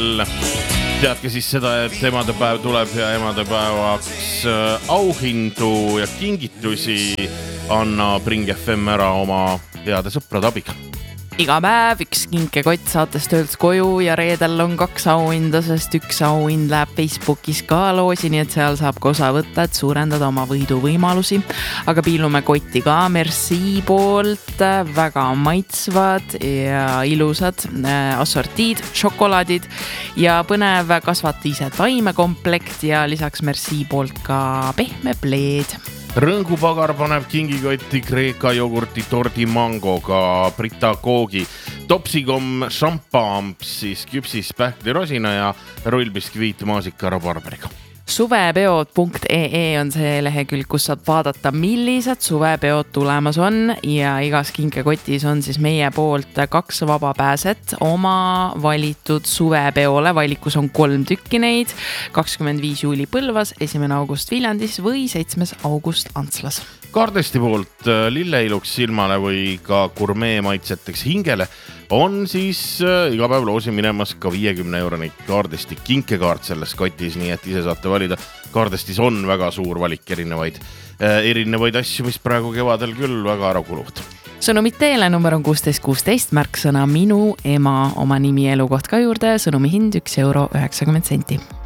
Teadke siis seda, et emadepäev tuleb ja emadepäevaks auhindu ja kingitusi annab Ring FM ära oma heade sõprade abiga. Iga päev üks kinkekott saates töölt koju ja reedel on 2 auhinda, sest üks auhind läheb Facebookis ka loosi, nii et seal saab ka osa võtta, et suurendada oma võiduvõimalusi. Aga piilume kotti ka Merci poolt, väga maitsvad ja ilusad assortiid, šokolaadid ja põnev kasvata ise taimekomplekt ja lisaks Merci poolt ka pehme pleed. Rõngupagar paneb kingikotti Kreeka jogurti tordi mangoga, Brita koogi, topsikom šampamps, siis küpsis pähklirosina ja rullbiskviit maasika rabarberiga. Suvepeod.ee on see lehekülg, kus saab vaadata, millised suvepeod tulemas on ja igas kinkekotis on siis meie poolt 2 vabapääset oma valitud suvepeole. Valikus on 3 tükki neid, 25 juuli Põlvas, 1. august Viljandis või 7. august Antslas. Kaardesti poolt lilleiluks silmale või ka gurmee maitseteks hingele on siis iga päev loosi minemas ka 50 € kaardesti kinkekaart selles kotis, nii et ise saate valida. Kaardestis on väga suur valik erinevaid asju, mis praegu kevadel küll väga ära kuluvad. Sõnumid teele, number on 1616, märksõna minu ema, oma nimi elukoht ka juurde, sõnumi hind 1,90 €.